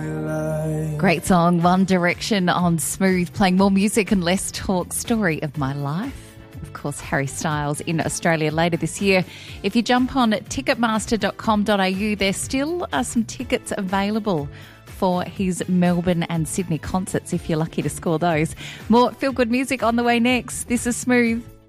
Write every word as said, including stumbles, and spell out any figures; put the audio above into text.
Great song, One Direction on Smooth, playing more music and less talk. Story of my life. Of course, Harry Styles in Australia later this year. If you jump on ticketmaster dot com dot a u, there still are some tickets available for his Melbourne and Sydney concerts if you're lucky to score those. More feel-good music on the way next. This is Smooth.